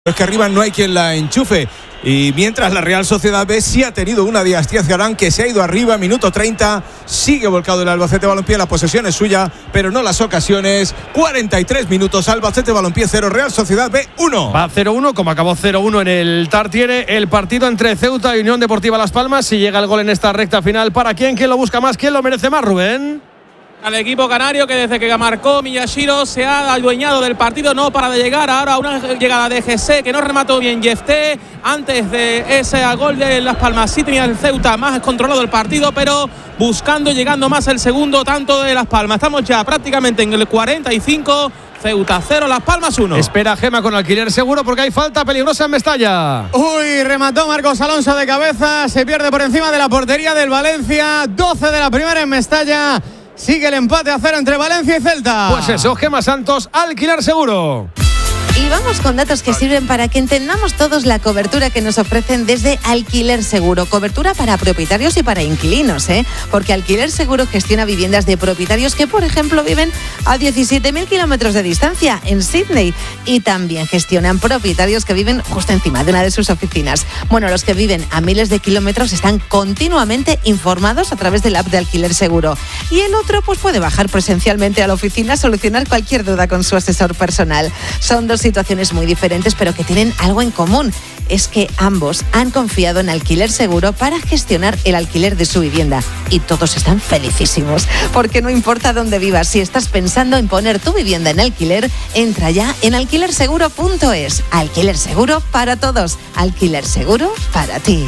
Es que arriba no hay quien la enchufe. Y mientras la Real Sociedad B sí ha tenido una Díaz Galán que se ha ido arriba, minuto 30, sigue volcado el Albacete Balompié, la posesión es suya, pero no las ocasiones. 43 minutos, Albacete Balompié 0, Real Sociedad B 1. Va 0-1, como acabó 0-1 en el Tartiere, el partido entre Ceuta y Unión Deportiva Las Palmas. Si llega el gol en esta recta final, ¿para quién? ¿Quién lo busca más? ¿Quién lo merece más, Rubén? Al equipo canario, que desde que marcó Miyashiro se ha adueñado del partido, no para de llegar. Ahora una llegada de Jesse que no remató bien Jefté. Antes de ese gol de Las Palmas sí tenía el Ceuta más controlado el partido, pero buscando, llegando más el segundo tanto de Las Palmas. Estamos ya prácticamente en el 45. Ceuta 0, Las Palmas 1. Espera Gema con Alquiler Seguro porque hay falta peligrosa en Mestalla. Uy, remató Marcos Alonso de cabeza, se pierde por encima de la portería del Valencia. 12 de la primera en Mestalla. Sigue el empate a 0 entre Valencia y Celta. Pues eso, Gema Santos, Alquiler Seguro. Y vamos con datos que sirven para que entendamos todos la cobertura que nos ofrecen desde Alquiler Seguro. Cobertura para propietarios y para inquilinos, porque Alquiler Seguro gestiona viviendas de propietarios que, por ejemplo, viven a 17.000 kilómetros de distancia en Sydney. Y también gestionan propietarios que viven justo encima de una de sus oficinas. Bueno, los que viven a miles de kilómetros están continuamente informados a través del app de Alquiler Seguro. Y el otro pues puede bajar presencialmente a la oficina a solucionar cualquier duda con su asesor personal. Son dos situaciones muy diferentes, pero que tienen algo en común. Es que ambos han confiado en Alquiler Seguro para gestionar el alquiler de su vivienda. Y todos están felicísimos. Porque no importa dónde vivas, si estás pensando en poner tu vivienda en alquiler, entra ya en alquilerseguro.es. Alquiler Seguro para todos. Alquiler Seguro para ti.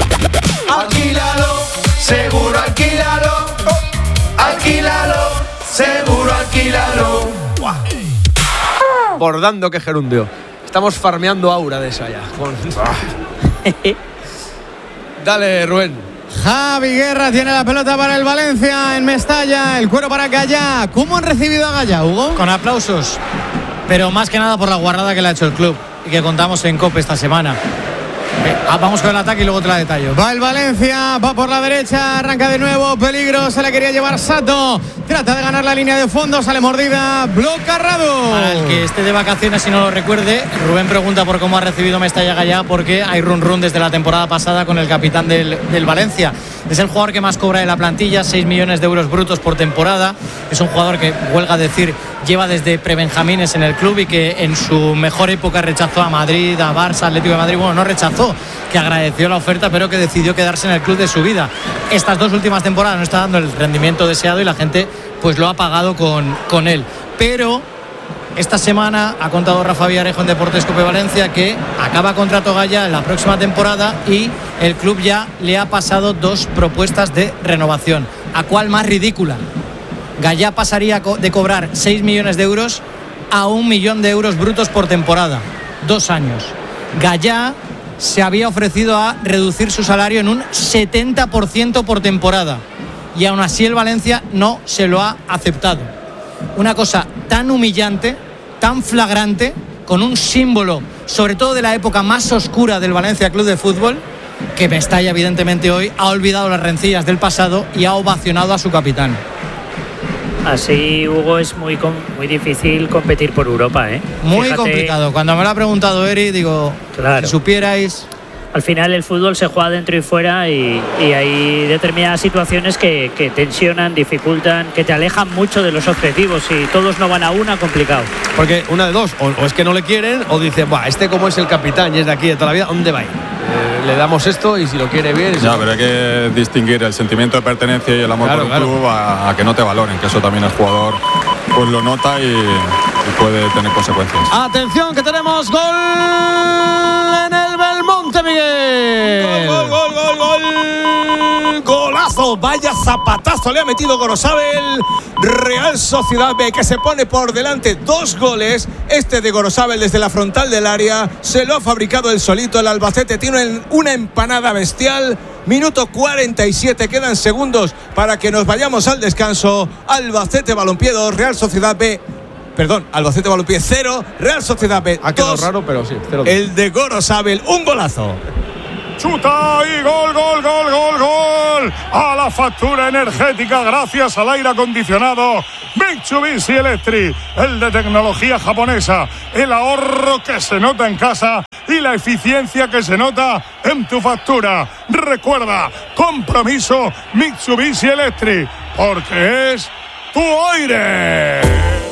Alquílalo, seguro alquílalo. Alquílalo, seguro alquílalo. Bordando que gerundio. Estamos farmeando aura de esa ya. Dale, Rubén. Javi Guerra tiene la pelota para el Valencia en Mestalla. El cuero para Gallá. ¿Cómo han recibido a Gallá, Hugo? Con aplausos. Pero más que nada por la guarrada que le ha hecho el club y que contamos en COPE esta semana. Vamos con el ataque y luego te la detallo. Va el Valencia, va por la derecha, arranca de nuevo, peligro, se la quería llevar Sato, trata de ganar la línea de fondo, sale mordida, bloca Radu. Para el que esté de vacaciones y no lo recuerde, Rubén pregunta por cómo ha recibido Mestalla Gallá, porque hay run desde la temporada pasada con el capitán del Valencia. Es el jugador que más cobra de la plantilla, 6 millones de euros brutos por temporada. Es un jugador que, huelga decir, lleva desde prebenjamines en el club y que en su mejor época rechazó a Madrid, a Barça, Atlético de Madrid. Bueno, no rechazó, que agradeció la oferta, pero que decidió quedarse en el club de su vida. Estas dos últimas temporadas no está dando el rendimiento deseado y la gente pues lo ha pagado con él. Pero esta semana ha contado Rafa Villarejo en Deportes Cope Valencia que acaba contrato Gallá en la próxima temporada y el club ya le ha pasado 2 propuestas de renovación. ¿A cuál más ridícula? Gallá pasaría de cobrar 6 millones de euros a 1 millón de euros brutos por temporada. 2 años. Gallá se había ofrecido a reducir su salario en un 70% por temporada. Y aún así el Valencia no se lo ha aceptado. Una cosa tan humillante, tan flagrante, con un símbolo, sobre todo de la época más oscura del Valencia Club de Fútbol, que Mestalla evidentemente hoy ha olvidado las rencillas del pasado y ha ovacionado a su capitán. Así, Hugo, es muy difícil competir por Europa, Muy Fíjate, complicado. Cuando me lo ha preguntado Eri, digo, claro, si supierais. Al final el fútbol se juega dentro y fuera y hay determinadas situaciones que tensionan, dificultan, que te alejan mucho de los objetivos. Si todos no van a una, complicado. Porque una de dos, o es que no le quieren o dicen, este como es el capitán y es de aquí de toda la vida, ¿dónde va a ir? Le damos esto y si lo quiere bien... Pero hay que distinguir el sentimiento de pertenencia y el amor por un club a que no te valoren, que eso también el jugador pues lo nota y puede tener consecuencias. Atención que tenemos gol en el Belmonte, Miguel. Gol. Golazo, vaya zapatazo le ha metido Gorosabel. Real Sociedad B que se pone por delante 2 goles. Este de Gorosabel desde la frontal del área se lo ha fabricado él solito. El Albacete tiene una empanada bestial. Minuto 47, quedan segundos para que nos vayamos al descanso. Albacete Balompié 2, Real Sociedad B. Albacete Balompié 0, Real Sociedad B 2. Ha quedado raro, pero sí, 0-2. El de Gorosabel, un golazo. chuta y gol, gol, gol, gol, gol. A la factura energética gracias al aire acondicionado Mitsubishi Electric, el de tecnología japonesa, el ahorro que se nota en casa y la eficiencia que se nota en tu factura. Recuerda, compromiso Mitsubishi Electric, porque es tu aire.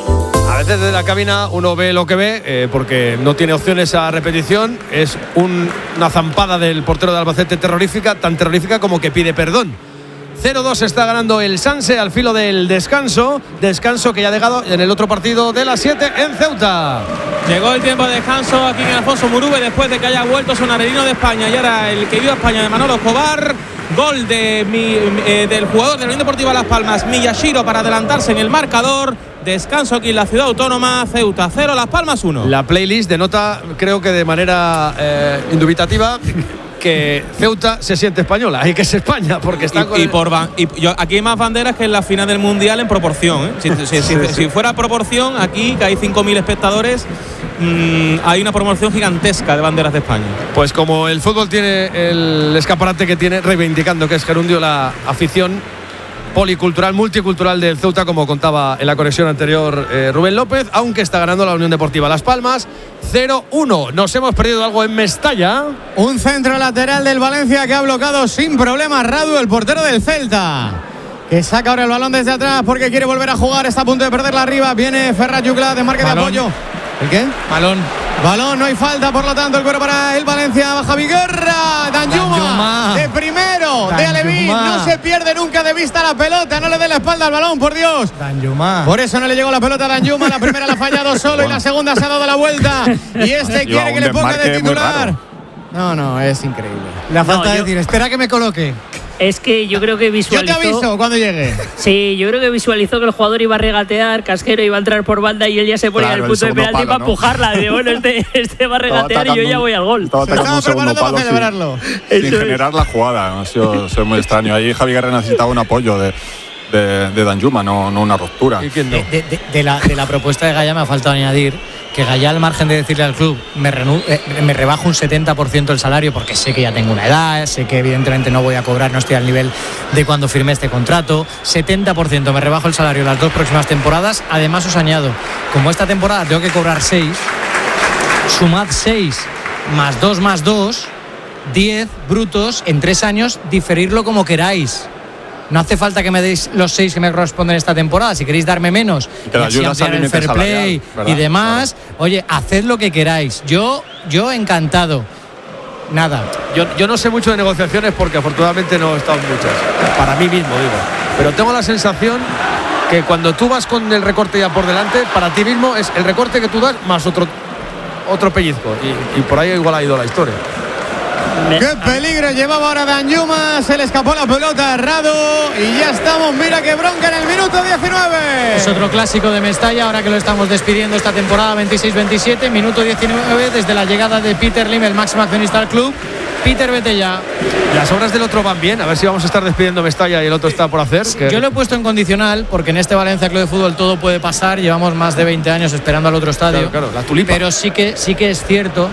A veces desde la cabina uno ve lo que ve, porque no tiene opciones a repetición. Es una zampada del portero de Albacete terrorífica, tan terrorífica como que pide perdón. 0-2 está ganando el Sanse al filo del descanso. Descanso que ya ha llegado en el otro partido de las 7 en Ceuta. Llegó el tiempo de descanso aquí en Alfonso Murube después de que haya vuelto Sonarelino de España. Y ahora el que vio a España de Manolo Escobar. Gol del jugador de la Unión Deportiva Las Palmas, Miyashiro, para adelantarse en el marcador. Descanso aquí en la ciudad autónoma. Ceuta 0, Las Palmas 1. La playlist denota, creo que de manera indubitativa, que Ceuta se siente española y que es España, porque está aquí hay más banderas que en la final del Mundial en proporción, ¿eh? Si fuera proporción, aquí que hay 5.000 espectadores, hay una promoción gigantesca de banderas de España. Pues como el fútbol tiene el escaparate que tiene, reivindicando que es gerundio la afición policultural, multicultural del Ceuta, como contaba en la conexión anterior Rubén López, aunque está ganando la Unión Deportiva Las Palmas 0-1. Nos hemos perdido algo en Mestalla. Un centro lateral del Valencia que ha bloqueado sin problemas Radu, el portero del Celta, que saca ahora el balón desde atrás porque quiere volver a jugar. Está a punto de perderla arriba. Viene Ferrat Jucla de marca de apoyo. ¿El qué? Balón, no hay falta, por lo tanto el cuero para el Valencia. Baja Viguerra, Danjuma de primero, de Alevín. No se pierde nunca de vista la pelota, no le dé la espalda al balón, por Dios. Danjuma. Por eso no le llegó la pelota a Danjuma. La primera la ha fallado solo y la segunda se ha dado la vuelta. Y quiere que le ponga de titular. No, es increíble. La falta de decir, espera que me coloque. Es que yo creo que visualizó. Yo te aviso cuando llegue. Sí, yo creo que visualizó que el jugador iba a regatear, Casquero iba a entrar por banda y él ya se ponía en el punto de penalti para empujarla. De bueno, este va a regatear y yo ya voy al gol. Estaba preparando para celebrarlo. Sin generar la jugada. Ha sido muy extraño. Ahí Javi Guerra necesitaba un apoyo de Danjuma, no una ruptura. De la propuesta de Gaya me ha faltado añadir que Gaya, al margen de decirle al club me rebajo un 70% el salario porque sé que ya tengo una edad, sé que evidentemente no voy a cobrar, no estoy al nivel de cuando firmé este contrato, 70% me rebajo el salario las 2 próximas temporadas. Además os añado, como esta temporada tengo que cobrar 6, sumad 6 más 2 más 2, 10 brutos en 3 años, diferirlo como queráis. No hace falta que me deis los 6 que me corresponden esta temporada. Si queréis darme menos, y así ampliar el fair play y demás, claro. Oye, haced lo que queráis. Yo encantado. Nada. Yo no sé mucho de negociaciones porque afortunadamente no he estado en muchas. Para mí mismo, digo. Pero tengo la sensación que cuando tú vas con el recorte ya por delante, para ti mismo es el recorte que tú das más otro pellizco. Y por ahí igual ha ido la historia. ¡Qué peligro llevaba ahora Danjuma! Se le escapó la pelota a Radu y ya estamos, mira qué bronca en el minuto 19. Es otro clásico de Mestalla, ahora que lo estamos despidiendo esta temporada 26-27, minuto 19 desde la llegada de Peter Lim, el máximo accionista del club. Peter, vete ya. Las obras del otro van bien, a ver si vamos a estar despidiendo Mestalla y el otro está por hacer. Yo lo he puesto en condicional porque en este Valencia Club de Fútbol todo puede pasar. Llevamos más de 20 años esperando al otro estadio. Claro, la tulipa. Pero sí que es cierto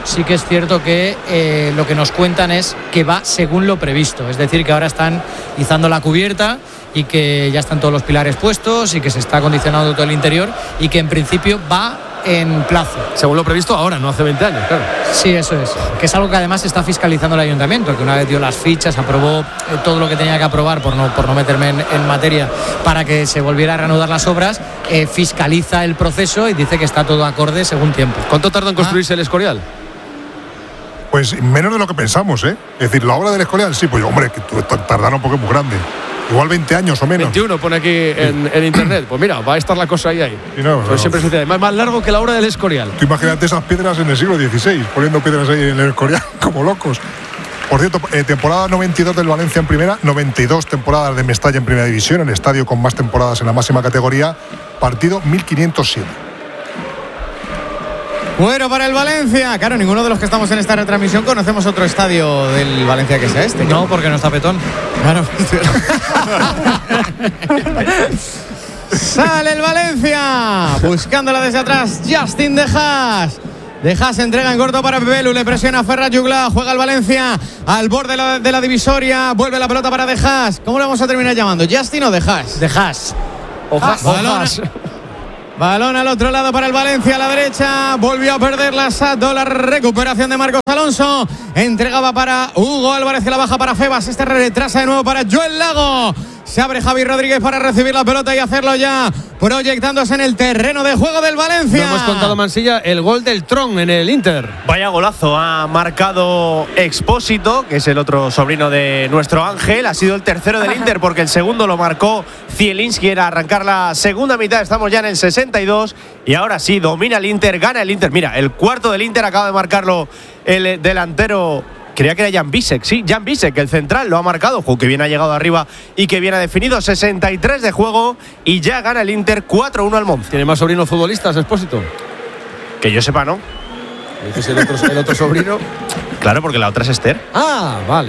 que lo que nos cuentan es que va según lo previsto. Es decir, que ahora están izando la cubierta y que ya están todos los pilares puestos y que se está acondicionando todo el interior y que en principio va en plazo. Según lo previsto ahora, no hace 20 años, claro. Sí, eso es. Que es algo que además está fiscalizando el ayuntamiento, que una vez dio las fichas, aprobó todo lo que tenía que aprobar, por no meterme en materia, para que se volviera a reanudar las obras, fiscaliza el proceso y dice que está todo acorde según tiempo. ¿Cuánto tarda en construirse el Escorial? Pues menos de lo que pensamos, ¿eh? Es decir, la obra del Escorial, sí, pues hombre, que tardaron porque es muy grande. Igual 20 años o menos. 21 pone aquí en internet. Pues mira, va a estar la cosa ahí. No. Siempre sucede. Más largo que la obra del Escorial. Tú imagínate esas piedras en el siglo XVI, poniendo piedras ahí en el Escorial como locos. Por cierto, temporada 92 del Valencia en primera, 92 temporadas de Mestalla en primera división, el estadio con más temporadas en la máxima categoría, partido 1507. Bueno, para el Valencia. Claro, ninguno de los que estamos en esta retransmisión conocemos otro estadio del Valencia que sea este. No, porque no está Petón. Claro. Sale el Valencia buscándola desde atrás. Justin de Haas. De Haas entrega en corto para Belu, le presiona a Ferran Jugla, juega el Valencia al borde de la divisoria, vuelve la pelota para De Haas. ¿Cómo le vamos a terminar llamando? ¿Justin o De Haas? De Haas. Balón al otro lado para el Valencia, a la derecha. Volvió a perder la Sato. La recuperación de Marcos Alonso. Entregaba para Hugo Álvarez, que la baja para Febas. Este retrasa de nuevo para Joel Lago. Se abre Javi Rodríguez para recibir la pelota y hacerlo ya, proyectándose en el terreno de juego del Valencia. No hemos contado, Mansilla, el gol del Tron en el Inter. Vaya golazo ha marcado Expósito, que es el otro sobrino de nuestro Ángel. Ha sido el tercero del Inter porque el segundo lo marcó Zielinski. Era arrancar la segunda mitad. Estamos ya en el 62 y ahora sí, domina el Inter, gana el Inter. Mira, el cuarto del Inter acaba de marcarlo el delantero. Creía que era Jan Bisek, sí, Jan Bisek, el central, lo ha marcado, que bien ha llegado arriba y que bien ha definido. 63 de juego y ya gana el Inter 4-1 al Monza. ¿Tiene más sobrinos futbolistas, Expósito? Que yo sepa, ¿no? ¿Es el otro sobrino? Claro, porque la otra es Esther. Ah, vale.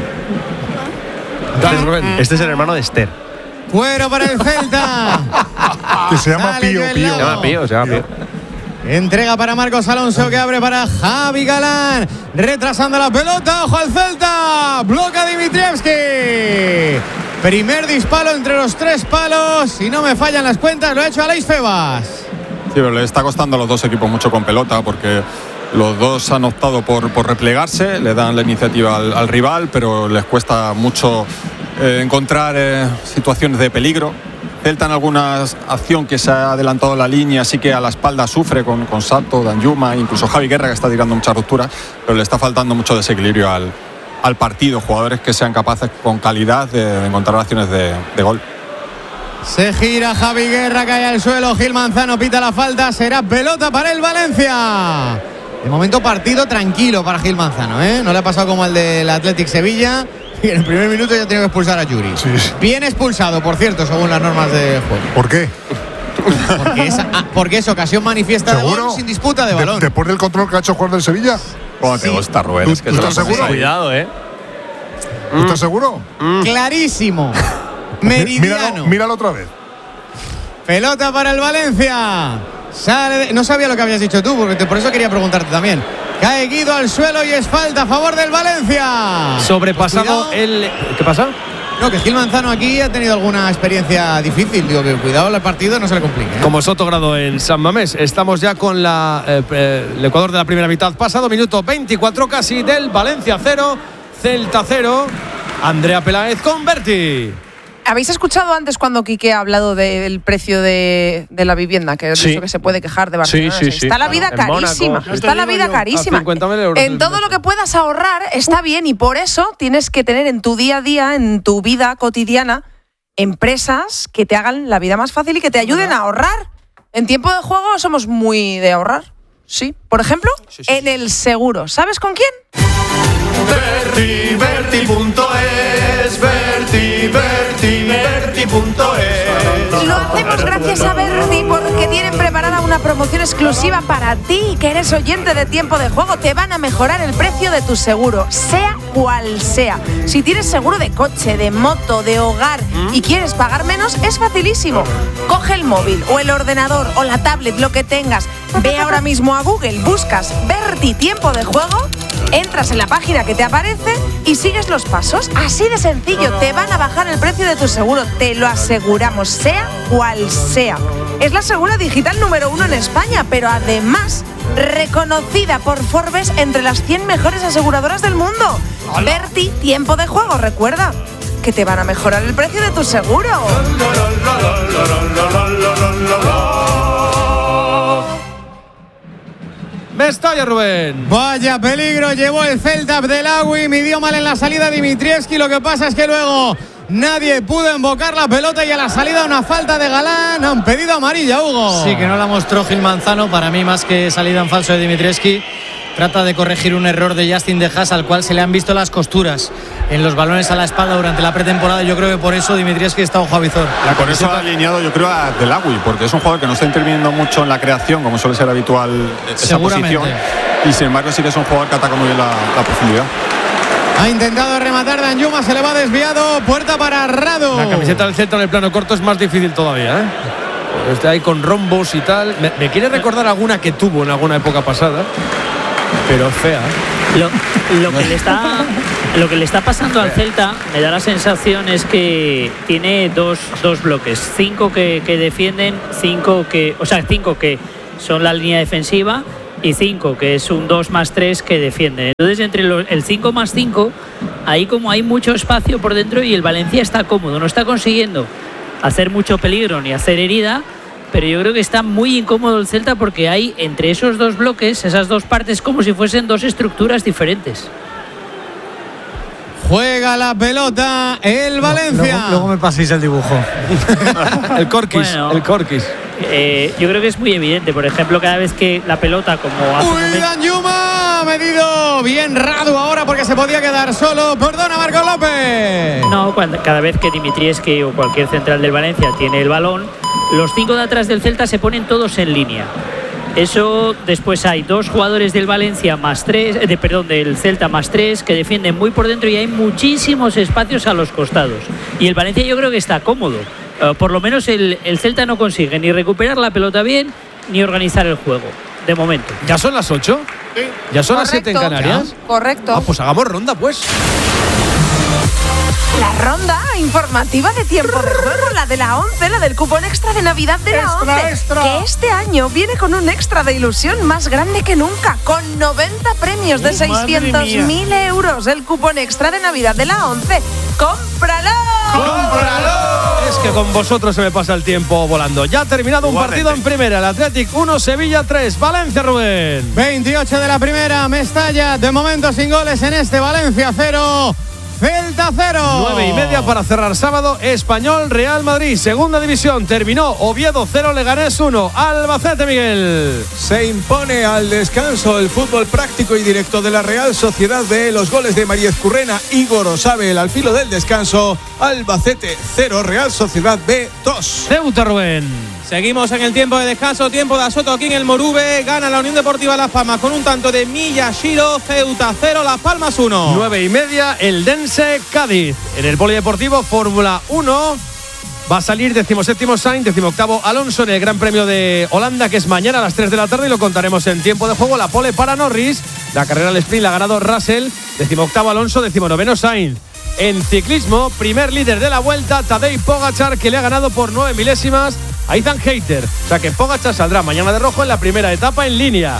Este es el hermano de Esther. Fuera para el Celta. Que se llama Pío. Se llama Pío. Entrega para Marcos Alonso, que abre para Javi Galán, retrasando la pelota. Ojo al Celta, bloca Dimitrievski. Primer disparo entre los 3 palos, si no me fallan las cuentas, lo ha hecho Aleix Febas. Sí, pero le está costando a los dos equipos mucho con pelota, porque los dos han optado por replegarse, le dan la iniciativa al rival, pero les cuesta mucho encontrar situaciones de peligro. Celta en alguna acción que se ha adelantado la línea, así que a la espalda sufre con Sato, Danjuma, incluso Javi Guerra, que está tirando muchas rupturas, pero le está faltando mucho desequilibrio al partido. Jugadores que sean capaces con calidad de encontrar acciones de gol. Se gira Javi Guerra, cae al suelo. Gil Manzano pita la falta. Será pelota para el Valencia. De momento partido tranquilo para Gil Manzano, ¿eh? No le ha pasado como al del Athletic Sevilla. Y en el primer minuto ya ha tenido que expulsar a Yuri. Sí. Bien expulsado, por cierto, según las normas de juego. ¿Por qué? Porque es ocasión manifiesta de gol sin disputa de balón. ¿Después del control que ha hecho el jugador del Sevilla? ¿Cómo te gusta, Rubén? ¿Tú estás seguro? Cuidado, ¿Tú estás seguro? Clarísimo. Meridiano. Míralo otra vez. Pelota para el Valencia. No sabía lo que habías dicho tú, porque por eso quería preguntarte también. Cae Guido al suelo y es falta a favor del Valencia. Sobrepasado el... ¿Qué pasa? No, que Gil Manzano aquí ha tenido alguna experiencia difícil. Digo que cuidado el partido, no se le complique, ¿eh? Como Sotogrado en San Mamés. Estamos ya con el Ecuador de la primera mitad. Pasado minuto 24 casi del Valencia 0, Celta 0. Andrea Peláez con Berti. ¿Habéis escuchado antes cuando Quique ha hablado del precio de la vivienda? Que es eso que se puede quejar de Barcelona. Sí. Está la vida carísima. Está la vida carísima. En todo lo que puedas ahorrar está bien, y por eso tienes que tener en tu día a día, en tu vida cotidiana, empresas que te hagan la vida más fácil y que te ayuden a ahorrar. En tiempo de juego somos muy de ahorrar. Sí. Por ejemplo, en el seguro. ¿Sabes con quién? Berti.es, Berti.es. Lo hacemos gracias a Berti, porque tienen preparada una promoción exclusiva para ti, que eres oyente de Tiempo de Juego. Te van a mejorar el precio de tu seguro, sea cual sea. Si tienes seguro de coche, de moto, de hogar y quieres pagar menos, es facilísimo. Coge el móvil o el ordenador o la tablet, lo que tengas. Ve ahora mismo a Google, buscas Berti Tiempo de Juego, entras en la página que te aparece y sigues los pasos. Así de sencillo, te van a bajar el precio de tu seguro, te lo aseguramos, sea cual sea. Es la segura digital número 1 en España, pero además reconocida por Forbes entre las 100 mejores aseguradoras del mundo. Berti Tiempo de Juego, recuerda que te van a mejorar el precio de tu seguro. Mestalla, Rubén. Vaya peligro llevó el Celta Abdelagui, midió mal en la salida Dimitrievski. Lo que pasa es que luego nadie pudo embocar la pelota y a la salida una falta de Galán. Han pedido amarilla, Hugo. Sí, que no la mostró Gil Manzano. Para mí, más que salida en falso de Dimitrievski, trata de corregir un error de Justin De Haas, al cual se le han visto las costuras en los balones a la espalda durante la pretemporada. Yo creo que por eso Dimitrievski está ojo a visor. Por eso ha alineado, yo creo, a Abdelagui, porque es un jugador que no está interviniendo mucho en la creación, como suele ser habitual esa posición. Y sin embargo sí que es un jugador que ataca muy bien la profundidad. Ha intentado rematar Danjuma, se le va desviado. Puerta para Radu. La camiseta del Celta en el plano corto es más difícil todavía, ¿eh? Está ahí con rombos y tal. Me quiere recordar alguna que tuvo en alguna época pasada, pero fea. Lo que le está pasando al Celta, me da la sensación es que tiene dos bloques, 5 que defienden, 5 que son la línea defensiva y 5 que es un 2+3 que defienden. Entonces entre el 5+5 ahí como hay mucho espacio por dentro y el Valencia está cómodo, no está consiguiendo hacer mucho peligro ni hacer herida, pero yo creo que está muy incómodo el Celta porque hay entre esos dos bloques, esas dos partes, como si fuesen dos estructuras diferentes. Juega la pelota el Valencia. Luego me paséis el dibujo. El Corquis. Bueno, el Corquis. Yo creo que es muy evidente. Por ejemplo, cada vez que la pelota, como hace un momento... Danjuma ha medido bien Radu ahora porque se podía quedar solo. Perdona, Marcos López. No, cada vez que Dimitrievski o cualquier central del Valencia tiene el balón, los 5 de atrás del Celta se ponen todos en línea. Eso, después hay 2 jugadores del Valencia del Celta +3 que defienden muy por dentro y hay muchísimos espacios a los costados. Y el Valencia yo creo que está cómodo. Por lo menos el Celta no consigue ni recuperar la pelota bien ni organizar el juego, de momento. ¿Ya son las 8? Sí. ¿Ya son las 7 en Canarias? ¿Ya? Correcto. Pues hagamos ronda, pues. La ronda informativa de tiempo de juego, la de la 11, la del cupón extra de Navidad de la 11, que este año viene con un extra de ilusión más grande que nunca, con 90 premios de 600.000 euros. El cupón extra de Navidad de la 11. ¡Cómpralo! ¡Cómpralo! Es que con vosotros se me pasa el tiempo volando. Ya ha terminado un partido en primera. El Athletic 1, Sevilla 3. Valencia, Rubén. 28 de la primera, Mestalla. De momento sin goles en este Valencia 0. Celta 0. 9:30 para cerrar sábado. Español, Real Madrid. Segunda división. Terminó Oviedo 0, Leganés 1. Albacete, Miguel. Se impone al descanso el fútbol práctico y directo de la Real Sociedad B. Los goles de María Ezcurrena y Gorosabel al filo del descanso. Albacete 0, Real Sociedad B 2. Ceuta, Rubén. Seguimos en el tiempo de descanso, tiempo de Asoto aquí en el Morube. Gana la Unión Deportiva Las Palmas con un tanto de Miyashiro. Ceuta 0, Las Palmas 1. 9:30, el Dense Cádiz. En el Polideportivo Fórmula 1 va a salir 17º Sainz, 18º Alonso en el Gran Premio de Holanda, que es mañana a las 3 de la tarde y lo contaremos en tiempo de juego. La pole para Norris, la carrera al sprint la ha ganado Russell, 18º Alonso, 19º Sainz. En ciclismo, primer líder de la Vuelta, Tadej Pogačar, que le ha ganado por 9 milésimas a Ethan Hayter. O sea que Pogačar saldrá mañana de rojo en la primera etapa en línea.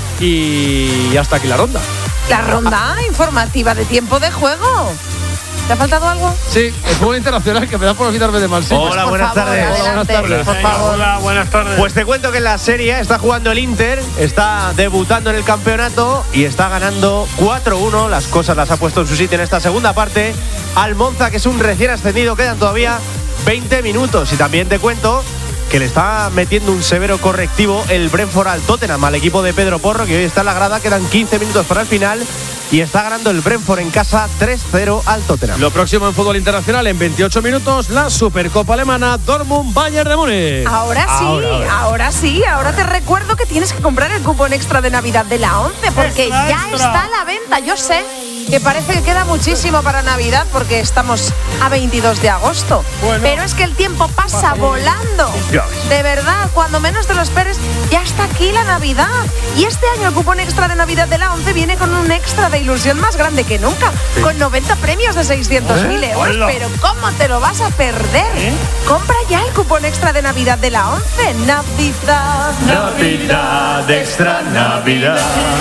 Y hasta aquí la ronda. La ronda informativa de tiempo de juego. ¿Te ha faltado algo? Sí, el fútbol internacional, que me da por olvidarme de Marcelo. Hola, buenas tardes. Hola, buenas tardes. Por favor. Hola, buenas tardes. Pues te cuento que en la Serie está jugando el Inter, está debutando en el campeonato y está ganando 4-1. Las cosas las ha puesto en su sitio en esta segunda parte. Al Monza, que es un recién ascendido, quedan todavía 20 minutos. Y también te cuento que le está metiendo un severo correctivo el Brentford al Tottenham, al equipo de Pedro Porro, que hoy está en la grada. Quedan 15 minutos para el final y está ganando el Brentford en casa 3-0 al Tottenham. Lo próximo en fútbol internacional en 28 minutos, la Supercopa Alemana, Dortmund-Bayern de Múnich. Ahora sí, ahora te recuerdo que tienes que comprar el cupón extra de Navidad de la 11 porque ya está a la venta. Yo sé que parece que queda muchísimo para Navidad porque estamos a 22 de agosto. Pero es que el tiempo pasa volando. De verdad, cuando menos te lo esperes, ya está aquí la Navidad. Y este año el cupón extra de Navidad de la 11 viene con un extra de ilusión más grande que nunca. Sí. Con 90 premios de 600.000 euros. ¡Hola! Pero ¿cómo te lo vas a perder? Compra ya el cupón extra de Navidad de la 11. Navidad. Navidad, extra Navidad.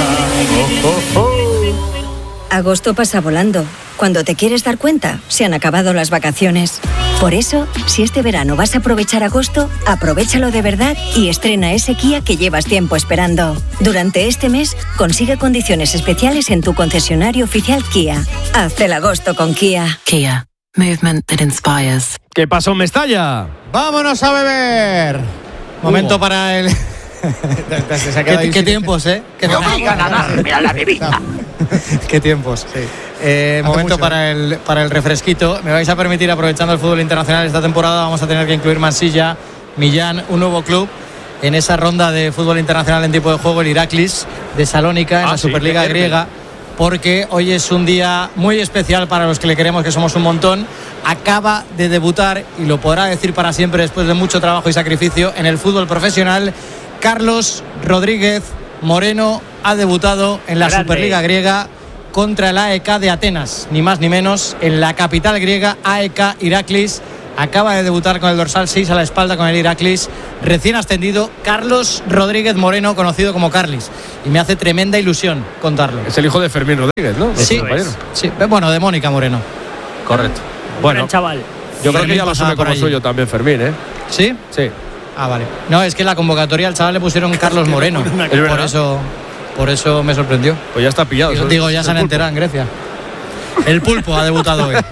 Agosto pasa volando. Cuando te quieres dar cuenta, se han acabado las vacaciones. Por eso, si este verano vas a aprovechar agosto, aprovéchalo de verdad y estrena ese Kia que llevas tiempo esperando. Durante este mes, consigue condiciones especiales en tu concesionario oficial Kia. Haz el agosto con Kia. Kia. Movement that inspires. ¿Qué pasó en Mestalla? ¡Vámonos a beber! Momento para el... ¿Qué tiempos, eh? No me diga nada, mira la bebida. Qué tiempos. Sí. Momento para el refresquito. Me vais a permitir, aprovechando el fútbol internacional esta temporada, vamos a tener que incluir Mansilla, Millán, un nuevo club en esa ronda de fútbol internacional en tipo de juego, el Iraklis de Salónica, en la Superliga griega, porque hoy es un día muy especial para los que le queremos, que somos un montón, acaba de debutar, y lo podrá decir para siempre después de mucho trabajo y sacrificio en el fútbol profesional. Carlos Rodríguez Moreno ha debutado en la Superliga griega contra el AEK de Atenas, ni más ni menos, en la capital griega, AEK Iraklis. Acaba de debutar con el dorsal 6 a la espalda con el Iraklis, recién ascendido, Carlos Rodríguez Moreno, conocido como Carlis. Y me hace tremenda ilusión contarlo. Es el hijo de Fermín Rodríguez, ¿no? Sí, bueno, de Mónica Moreno. Correcto. Bueno, gran chaval. Yo creo que ya lo asume como suyo también Fermín, ¿eh? ¿Sí? Sí. Ah, vale. No, es que en la convocatoria al chaval le pusieron Carlos Moreno. Por eso me sorprendió. Pues ya está pillado. Digo, ya se han enterado en Grecia. El Pulpo ha debutado hoy.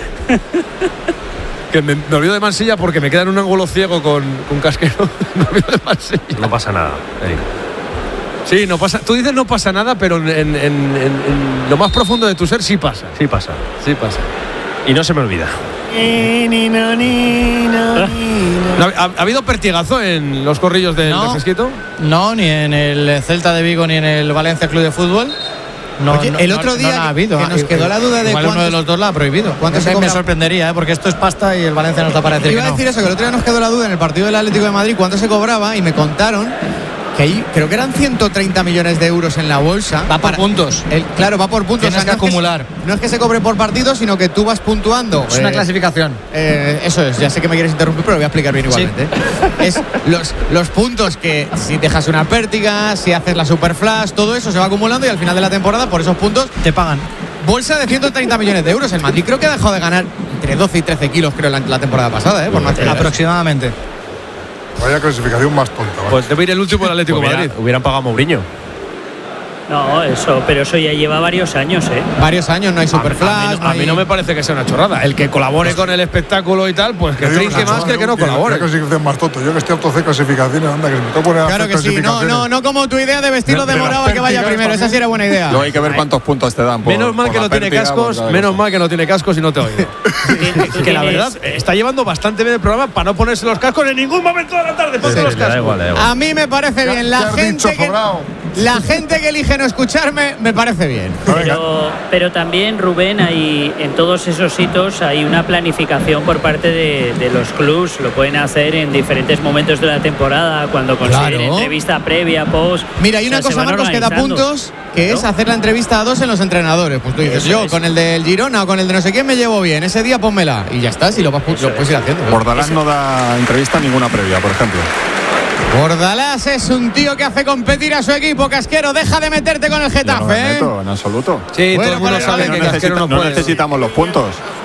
Que me olvido de Mansilla porque me queda en un ángulo ciego con Casquero. Me olvido de Mansilla. No pasa nada. Sí, no pasa. Tú dices no pasa nada, pero en lo más profundo de tu ser sí pasa. Sí pasa. Sí pasa. Y no se me olvida. ¿Ha habido pertigazo en los corrillos del Fresquito? No, ni en el Celta de Vigo ni en el Valencia Club de Fútbol. Oye, el otro día ha habido, que nos quedó la duda de uno de los dos la ha prohibido. Me sorprendería, porque esto es pasta y el Valencia no está para decir. Iba a decir eso, que el otro día nos quedó la duda en el partido del Atlético de Madrid cuánto se cobraba, y me contaron que ahí creo que eran 130 millones de euros en la bolsa. Va por puntos. Claro, va por puntos. Tienes que acumular. No es que se cobre por partido, sino que tú vas puntuando. Es una clasificación. Eso es, ya sé que me quieres interrumpir, pero lo voy a explicar bien igualmente. Sí. Es los puntos que si dejas una pértiga, si haces la super flash, todo eso se va acumulando y al final de la temporada por esos puntos te pagan. Bolsa de 130 millones de euros. El Madrid creo que ha dejado de ganar entre 12 y 13 kilos, creo, la temporada pasada, por más aproximadamente. Vaya clasificación más tonta. ¿Vale? Pues debe ir el último del Atlético de Madrid. Hubieran pagado a Mourinho. No, pero eso ya lleva varios años, ¿eh? Varios años, no hay superflash. A mí no me parece que sea una chorrada. El que colabore con el espectáculo y tal, pues que trinque más que el que no colabore. Clasificación más tonto. Yo que estoy harto de clasificaciones, anda, que se me tengo que poner a Claro que sí, no como tu idea de vestirlo de morado a que vaya primero. Esa sí era buena idea. Luego hay que ver cuántos puntos te dan. Menos mal que no tiene cascos, menos mal que no tiene cascos y no te oigo. Que la verdad está llevando bastante bien el programa para no ponerse los cascos en ningún momento de la tarde. Ponte los cascos. A mí me parece bien. La gente que elige no escucharme me parece bien. Pero también, Rubén, en todos esos hitos hay una planificación por parte de los clubs. Lo pueden hacer en diferentes momentos de la temporada, cuando consideren entrevista previa, post. Mira, hay una cosa, Marcos, que da puntos, que es hacer la entrevista a 2 en los entrenadores. Pues tú dices, con el del Girona o con el de no sé quién me llevo bien, ese día pónmela. Y ya está, si lo puedes ir haciendo. Bordalás no da entrevista ninguna previa, por ejemplo. Bordalás es un tío que hace competir a su equipo. Casquero, deja de meterte con el Getafe. No me meto, en absoluto. Sí, todo el mundo sabe que Casquero no puede. No necesitamos los puntos.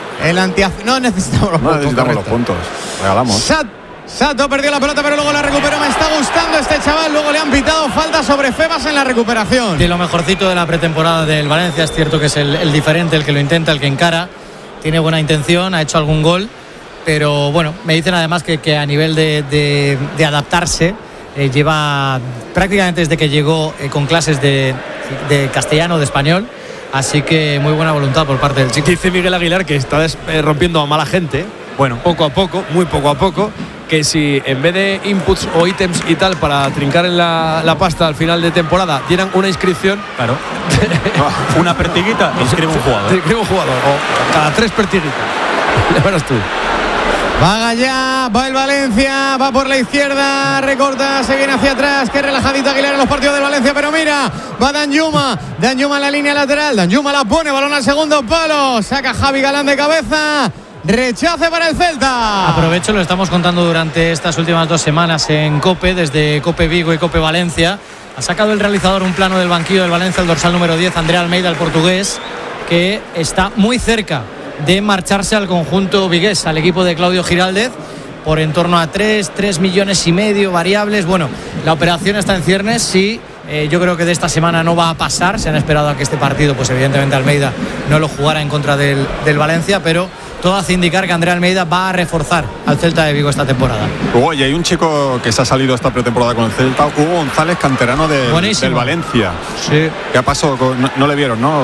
No necesitamos los puntos. No necesitamos los puntos. Regalamos. Sato perdió la pelota, pero luego la recuperó. Me está gustando este chaval. Luego le han pitado falta sobre Febas en la recuperación. De lo mejorcito de la pretemporada del Valencia. Es cierto que es el diferente, el que lo intenta, el que encara. Tiene buena intención, ha hecho algún gol. Pero bueno, me dicen además que a nivel de adaptarse, lleva prácticamente desde que llegó con clases de castellano, de español. Así que muy buena voluntad por parte del chico. Dice Miguel Aguilar que está rompiendo a mala gente. Bueno, poco a poco, muy poco a poco. Que si en vez de inputs o ítems y tal para trincar en la pasta al final de temporada dieran una inscripción. Claro. Una pertiguita, inscribe un jugador. Inscribe un jugador. O cada 3 pertiguitas. Ya verás tú. Va Gallá, va el Valencia, va por la izquierda, recorta, se viene hacia atrás. Qué relajadito Aguilar en los partidos del Valencia, pero mira, va Danjuma en la línea lateral, Danjuma la pone, balón al segundo palo, saca Javi Galán de cabeza, rechace para el Celta. Aprovecho, lo estamos contando durante estas últimas 2 semanas en COPE, desde COPE Vigo y COPE Valencia. Ha sacado el realizador un plano del banquillo del Valencia, el dorsal número 10, André Almeida, el portugués, que está muy cerca de marcharse al conjunto vigués, al equipo de Claudio Giraldez, por en torno a 3 millones y medio variables. Bueno, la operación está en ciernes, sí. Yo creo que de esta semana no va a pasar. Se han esperado a que este partido, pues evidentemente Almeida no lo jugara en contra del Valencia, pero todo hace indicar que André Almeida va a reforzar al Celta de Vigo esta temporada. Y hay un chico que se ha salido esta pretemporada con el Celta, Hugo González, canterano del Valencia. Sí. ¿Qué pasó? No le vieron, ¿no?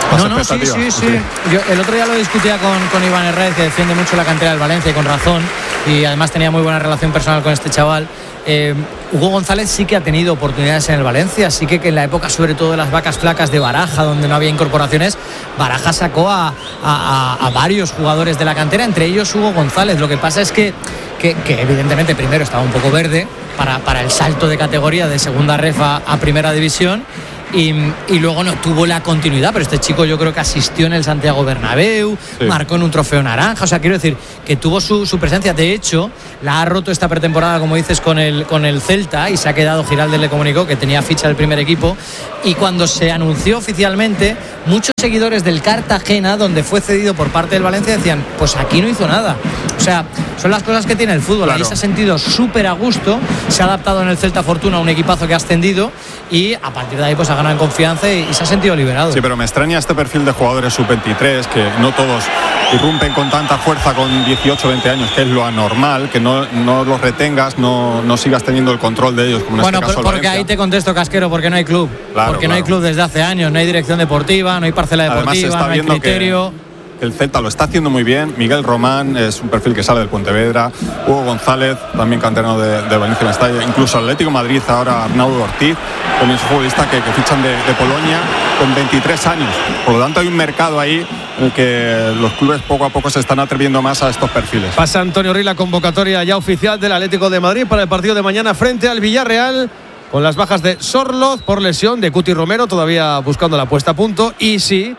Sí. Yo el otro día lo discutía con Iván Herrera, que defiende mucho la cantera del Valencia, y con razón, y además tenía muy buena relación personal con este chaval. Hugo González sí que ha tenido oportunidades en el Valencia, sí que en la época sobre todo de las vacas flacas de Baraja, donde no había incorporaciones, Baraja sacó a varios jugadores de la cantera, entre ellos Hugo González. Lo que pasa es que evidentemente primero estaba un poco verde para el salto de categoría de segunda ref a primera división. Y luego no tuvo la continuidad, pero este chico yo creo que asistió en el Santiago Bernabéu, marcó en un trofeo naranja, o sea, quiero decir que tuvo su presencia. De hecho, la ha roto esta pretemporada, como dices, con el Celta, y se ha quedado. Giraldez le comunicó que tenía ficha del primer equipo, y cuando se anunció oficialmente, muchos seguidores del Cartagena, donde fue cedido por parte del Valencia, decían, pues aquí no hizo nada. O sea, son las cosas que tiene el fútbol. Ahí se ha sentido súper a gusto, se ha adaptado en el Celta Fortuna, un equipazo que ha ascendido, y a partir de ahí pues ha ganado en confianza y se ha sentido liberado. Sí, pero me extraña este perfil de jugadores sub-23, que no todos irrumpen con tanta fuerza con 18 o 20 años, que es lo anormal, que no los retengas, no sigas teniendo el control de ellos, como en este caso porque Valencia. Ahí te contesto, Casquero, porque no hay club. No hay club desde hace años, no hay dirección deportiva, no hay parcela deportiva. Además, se está no hay viendo criterio. El Celta lo está haciendo muy bien. Miguel Román es un perfil que sale del Pontevedra. Hugo González, también canterano de Valencia Mestalla. Incluso Atlético de Madrid, ahora Arnaudo Ortiz, también es un futbolista que fichan de Polonia con 23 años. Por lo tanto, hay un mercado ahí en el que los clubes poco a poco se están atreviendo más a estos perfiles. Pasa Antonio Rey la convocatoria ya oficial del Atlético de Madrid para el partido de mañana frente al Villarreal, con las bajas de Sorloz por lesión, de Cuti Romero todavía buscando la puesta a punto, y sí,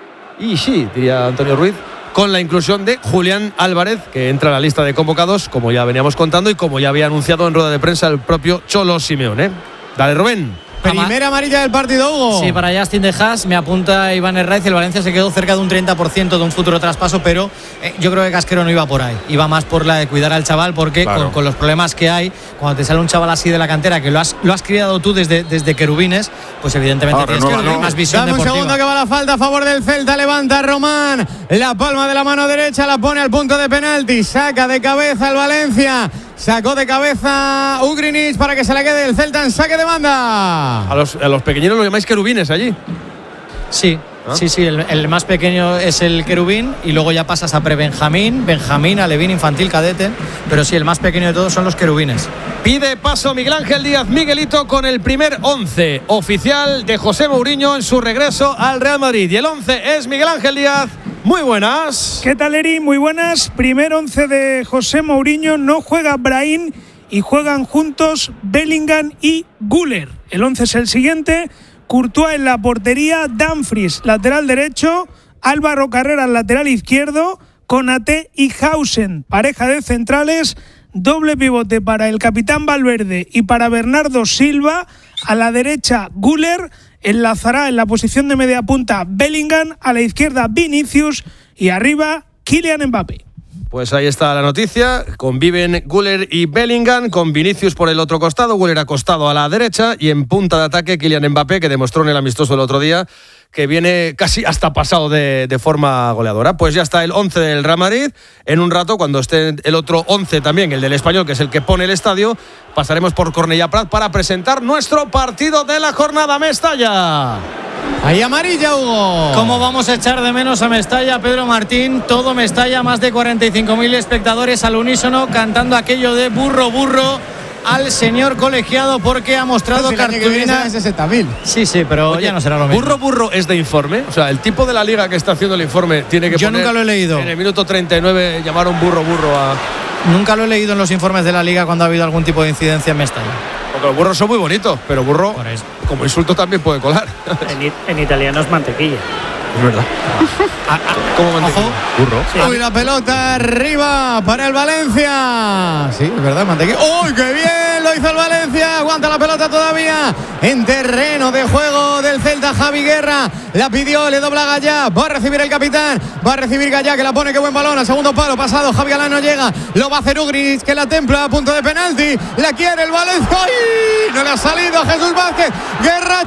diría Antonio Ruiz, con la inclusión de Julián Álvarez, que entra a la lista de convocados, como ya veníamos contando y como ya había anunciado en rueda de prensa el propio Cholo Simeone. Dale, Rubén. Primera amarilla del partido, Hugo. Sí, para Justin de Haas, me apunta Iván Herraiz. El Valencia se quedó cerca de un 30% de un futuro traspaso, pero yo creo que Casquero no iba por ahí. Iba más por la de cuidar al chaval, porque con los problemas que hay, cuando te sale un chaval así de la cantera, que lo has criado tú desde Querubines, pues evidentemente tienes que tener más visión deportiva. Un segundo que va la falta a favor del Celta. Levanta Román, la palma de la mano derecha, la pone al punto de penalti. Saca de cabeza el Valencia. Sacó de cabeza Ugrinic para que se la quede el Celta en saque de banda. A los pequeñinos lo llamáis querubines allí. Sí. Sí, el más pequeño es el querubín, y luego ya pasas a prebenjamín, benjamín, alevín, infantil, cadete, pero sí, el más pequeño de todos son los querubines. Pide paso Miguel Ángel Díaz Miguelito con el primer 11 oficial de José Mourinho en su regreso al Real Madrid, y el 11 es Miguel Ángel Díaz. Muy buenas. ¿Qué tal, Eri? Muy buenas. Primer 11 de José Mourinho. No juega Brahim y juegan juntos Bellingham y Güler. El 11 es el siguiente: Courtois en la portería, Dumfries lateral derecho, Álvaro Carreras lateral izquierdo, Konaté y Hausen pareja de centrales, doble pivote para el capitán Valverde y para Bernardo Silva. A la derecha Güler, enlazará en la posición de media punta Bellingham, a la izquierda Vinicius y arriba Kylian Mbappé. Pues ahí está la noticia. Conviven Güler y Bellingham, con Vinicius por el otro costado, Güler acostado a la derecha, y en punta de ataque Kylian Mbappé, que demostró en el amistoso el otro día que viene casi hasta pasado de forma goleadora. Pues ya está el 11 del Real Madrid. En un rato, cuando esté el otro 11 también, el del Español, que es el que pone el estadio, pasaremos por Cornellà Prat para presentar nuestro partido de la jornada. Mestalla. Ahí amarilla, Hugo. ¿Cómo vamos a echar de menos a Mestalla, Pedro Martín? Todo Mestalla, más de 45.000 espectadores al unísono cantando aquello de burro, burro al señor colegiado, porque ha mostrado cartulina. 60.000. Sí, pero oye, ya no será lo mismo. Burro es de informe. O sea, el tipo de la liga que está haciendo el informe tiene que Yo poner. Nunca lo he leído. En el minuto 39 llamaron burro a. Nunca lo he leído en los informes de la liga cuando ha habido algún tipo de incidencia en Mestalla. Porque los burros son muy bonitos, pero burro como insulto también puede colar. En italiano es mantequilla. Es verdad. ¿Cómo mantequilla? Burro. Sí. Uy, la pelota arriba para el Valencia. Sí, es verdad, mantequilla. ¡Uy, qué bien! Lo hizo el Valencia. Aguanta la pelota todavía en terreno de juego del Celta. Javi Guerra la pidió, le dobla Gallá. Va a recibir el capitán. Va a recibir Gallá, que la pone, qué buen balón. Al segundo palo pasado. Javi Galán no llega. Lo va a hacer Ugrinic, que la templa a punto de penalti. La quiere el Valencia. ¡Ay! No le ha salido Jesús Vázquez. Guerra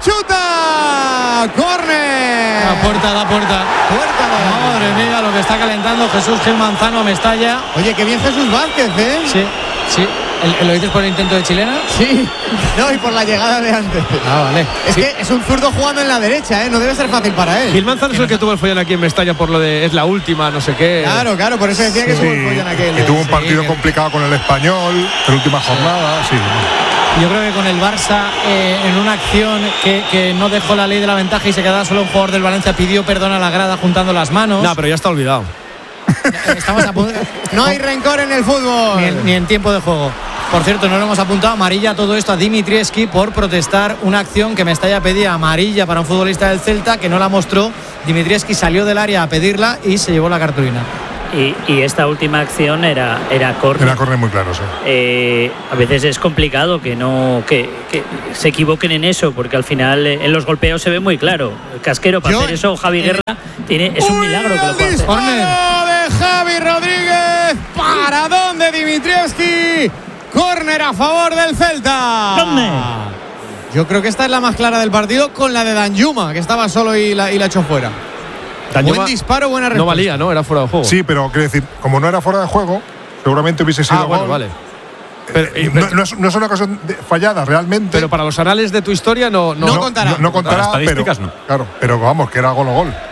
chuta. Córner. Da puerta. Madre mía, lo que está calentando Jesús Gil Manzano a Mestalla. Oye, qué bien Jesús Vázquez, ¿eh? Sí. ¿Lo dices por el intento de chilena? Sí, no, y por la llegada de antes. Ah, vale. Es que es un zurdo jugando en la derecha, no debe ser fácil para él. Gil Manzano es el que tuvo el follón aquí en Mestalla por lo de es la última, no sé qué. Claro, por eso decía que tuvo el follón aquel. Y tuvo un partido complicado con el Español en la última jornada, sí. Yo creo que con el Barça, en una acción que no dejó la ley de la ventaja y se quedaba solo un jugador del Valencia, pidió perdón a la grada juntando las manos. No, pero ya está olvidado. Estamos a punto. No hay rencor en el fútbol. Ni en tiempo de juego. Por cierto, no lo hemos apuntado, amarilla todo esto a Dimitrievski por protestar una acción que Mestalla pedía amarilla para un futbolista del Celta que no la mostró. Dimitrievski salió del área a pedirla y se llevó la cartulina. Y esta última acción era córner. Era córner muy claro, sí. A veces es complicado que se equivoquen en eso, porque al final en los golpeos se ve muy claro. El casquero para hacer eso, Javi Guerra, es un milagro que lo pueda hacer. Córner de Javi Rodríguez. ¿Para dónde Dimitrievski? Córner a favor del Celta. ¿Dónde? Yo creo que esta es la más clara del partido, con la de Danjuma, que estaba solo y la echó fuera. Buen disparo, buena respuesta. No valía, ¿no? Era fuera de juego. Sí, pero quiero decir, como no era fuera de juego, seguramente hubiese sido bueno, gol. vale. No es una ocasión fallada realmente. Pero para los anales de tu historia no contará. No contará, pero, claro, pero vamos, que era gol o gol.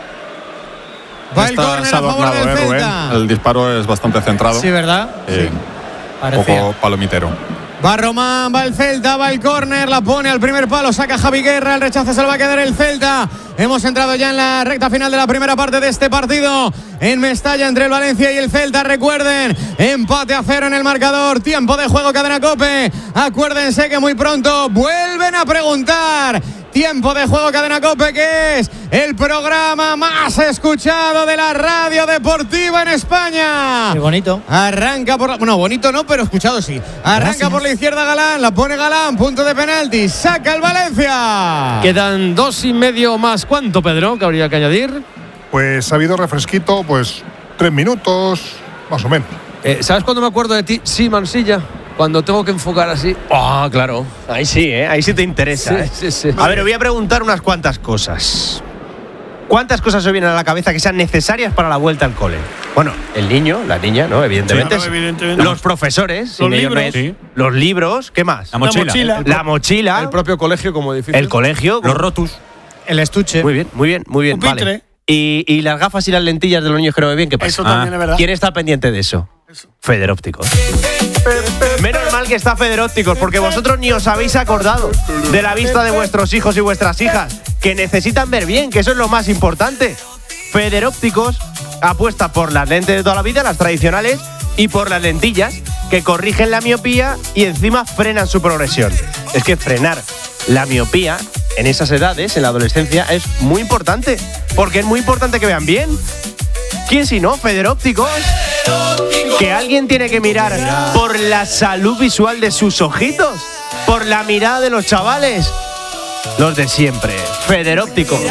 Va el córner a favor del Celta. El disparo es bastante centrado. Sí, ¿verdad? Sí. Un poco palomitero. Va Román, va el Celta, va el córner, la pone al primer palo, saca Javi Guerra, el rechazo se lo va a quedar el Celta. Hemos entrado ya en la recta final de la primera parte de este partido en Mestalla entre el Valencia y el Celta. Recuerden, empate a 0 en el marcador, tiempo de juego, Cadena COPE. Acuérdense que muy pronto vuelven a preguntar. Tiempo de juego, Cadena COPE, que es el programa más escuchado de la radio deportiva en España. Qué bonito. Arranca por bueno, bonito no, pero escuchado sí. Arranca por la izquierda Galán, la pone Galán, punto de penalti, saca el Valencia. Quedan 2,5 más. ¿Cuánto, Pedro, que habría que añadir? Pues ha habido refresquito, pues 3 minutos, más o menos. ¿Sabes cuándo me acuerdo de ti? Sí, Mansilla. Cuando tengo que enfocar así. Ah, claro. Ahí sí, ahí sí te interesa. Sí. A ver, os voy a preguntar unas cuantas cosas. ¿Cuántas cosas os vienen a la cabeza que sean necesarias para la vuelta al cole? Bueno, el niño, la niña, ¿no? Evidentemente. Sí, evidentemente. Los profesores. Los libros. Los libros. ¿Qué más? La mochila. El propio colegio como edificio. El colegio. Los rotus. El estuche. Muy bien. Un vale. Y las gafas y las lentillas de los niños que no ven bien, ¿qué pasa? Eso también es verdad. ¿Quién está pendiente de eso? Federópticos. Menos mal que está Federópticos, porque vosotros ni os habéis acordado de la vista de vuestros hijos y vuestras hijas, que necesitan ver bien, que eso es lo más importante. Federópticos apuesta por las lentes de toda la vida, las tradicionales, y por las lentillas, que corrigen la miopía y encima frenan su progresión. Es que frenar la miopía en esas edades, en la adolescencia, es muy importante, porque es muy importante que vean bien. ¿Quién si no? Federópticos. Que alguien tiene que mirar por la salud visual de sus ojitos, por la mirada de los chavales. Los de siempre. Federópticos.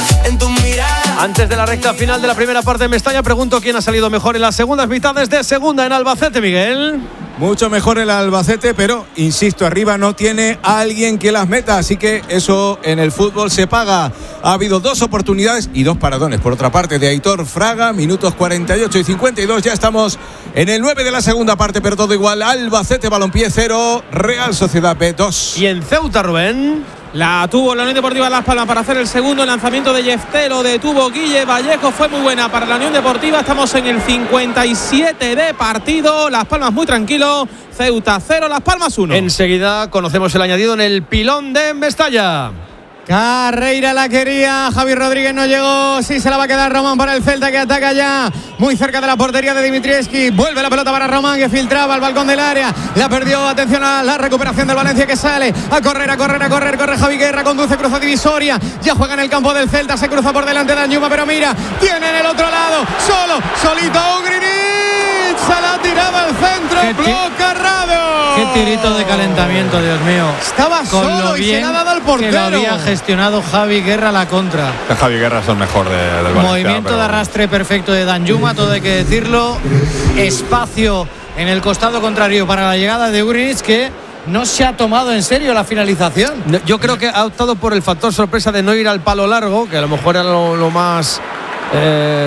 Antes de la recta final de la primera parte de Mestalla, pregunto quién ha salido mejor en las segundas mitades de segunda en Albacete, Miguel. Mucho mejor el Albacete, pero insisto, arriba no tiene a alguien que las meta, así que eso en el fútbol se paga. Ha habido 2 oportunidades y 2 paradones, por otra parte, de Aitor Fraga, minutos 48 y 52. Ya estamos en el 9 de la segunda parte, pero todo igual. Albacete Balompié 0, Real Sociedad B 2. Y en Ceuta, Rubén. La tuvo la Unión Deportiva Las Palmas para hacer el segundo lanzamiento de Yefté, lo detuvo Guille Vallejo, fue muy buena para la Unión Deportiva. Estamos en el 57 de partido, Las Palmas muy tranquilo, Ceuta 0, Las Palmas 1. Enseguida conocemos el añadido en el pilón de Mestalla. Carreira la quería, Javi Rodríguez no llegó, sí se la va a quedar Román para el Celta, que ataca ya muy cerca de la portería de Dimitrievski. Vuelve la pelota para Román, que filtraba al balcón del área, la perdió. Atención a la recuperación del Valencia, que sale a correr, corre Javi Guerra, conduce, cruza divisoria, ya juega en el campo del Celta, se cruza por delante de Danjuma, pero mira, tiene en el otro lado, solito Ugrinic, se la ha tirado al centro, bloca Rado. Qué tirito de calentamiento, Dios mío. Estaba con solo lo y bien se la ha dado al portero. Que lo había gestionado Javi Guerra a la contra. Javi Guerra es el mejor del Valencia. Movimiento de arrastre perfecto de Danjuma, todo hay que decirlo. Espacio en el costado contrario para la llegada de Ugrinic, que no se ha tomado en serio la finalización. Yo creo que ha optado por el factor sorpresa de no ir al palo largo, que a lo mejor era lo más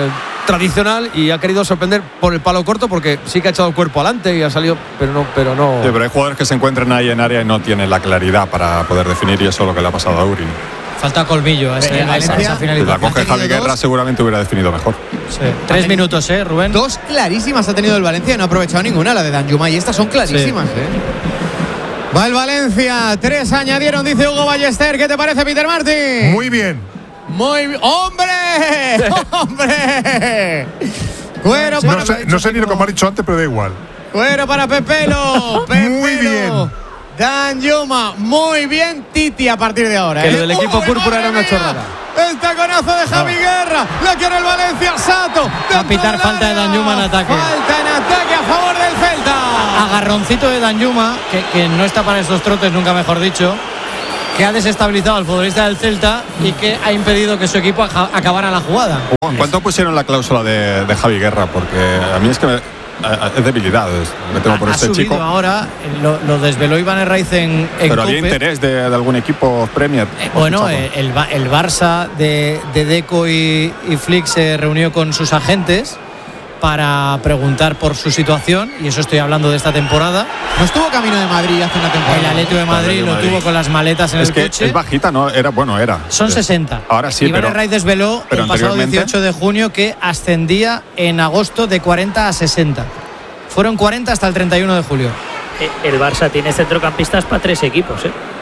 tradicional y ha querido sorprender por el palo corto, porque sí que ha echado el cuerpo adelante y ha salido, pero no. Sí, pero hay jugadores que se encuentran ahí en área y no tienen la claridad para poder definir, y eso es lo que le ha pasado a Urin. Falta colmillo a esa finalización. Si la coge Javi Guerra, seguramente hubiera definido mejor. Sí. 3 minutos, Rubén. 2 clarísimas ha tenido el Valencia y no ha aprovechado ninguna, la de Danjuma, y estas son clarísimas. Sí. Va el Valencia, 3 añadieron, dice Hugo Ballester. ¿Qué te parece, Peter Martin? Muy bien. Muy bien. ¡Hombre! ¡Hombre! Cuero para no sé ni lo que me ha dicho antes, pero da igual. Cuero para Pepelo. Muy bien. Danjuma, muy bien, Titi a partir de ahora. Que lo del equipo púrpura era una chorrada. El taconazo de Javi Guerra. La quiere el Valencia, Sato. Va a pitar falta de Danjuma en ataque. Falta en ataque a favor del Celta. Agarroncito de Danjuma, que no está para estos trotes, nunca mejor dicho, que ha desestabilizado al futbolista del Celta y que ha impedido que su equipo acabara la jugada. ¿En cuánto pusieron la cláusula de Javi Guerra? Porque a mí es que es debilidad, me tengo por este chico. Ahora, lo desveló Iván Herraiz en pero Cope. había interés de algún equipo Premier. Bueno, el Barça de Deco y Flick se reunió con sus agentes para preguntar por su situación, y eso estoy hablando de esta temporada. No estuvo camino de Madrid hace una temporada. El Atlético de Madrid lo tuvo con las maletas en el coche. Es bajita, ¿no? Era. Son 60. Ahora sí, Iván Herraiz desveló el pasado 18 de junio que ascendía en agosto de 40 a 60. Fueron 40 hasta el 31 de julio. El Barça tiene centrocampistas para 3 equipos,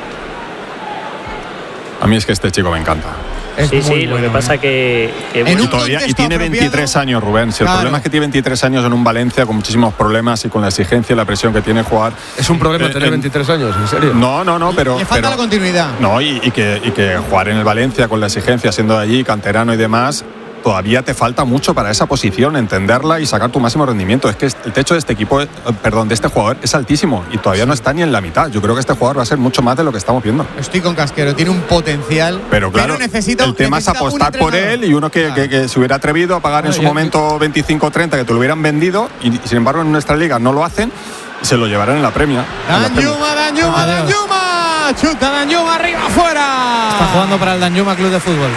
A mí es que este chico me encanta. Sí, lo que pasa que y tiene 23 años, Rubén. Si el problema es que tiene 23 años en un Valencia con muchísimos problemas y con la exigencia y la presión que tiene jugar. Es un problema tener 23 años, ¿en serio? No, pero. Le falta la continuidad. No, y que jugar en el Valencia con la exigencia, siendo de allí, canterano y demás, todavía te falta mucho para esa posición, entenderla y sacar tu máximo rendimiento. Es que el techo de este equipo, de este jugador, es altísimo y todavía no está ni en la mitad. Yo creo que este jugador va a ser mucho más de lo que estamos viendo. Estoy con Casquero, tiene un potencial. Pero claro, el tema es apostar por él, y uno que se hubiera atrevido a pagar en su momento 25 o 30, que te lo hubieran vendido, y sin embargo en nuestra liga no lo hacen, y se lo llevarán en la Premia. Danjuma. Chuta Danjuma, arriba, afuera. Está jugando para el Danjuma Club de Fútbol.